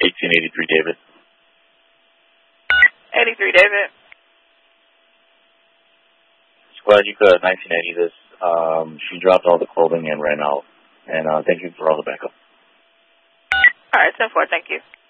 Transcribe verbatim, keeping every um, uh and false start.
eighteen eighty-three, David. eighty-three, David. Just glad you could nineteen eighty this. Um, she dropped all the clothing and ran out. And uh, thank you for all the backup. All right, ten four, thank you.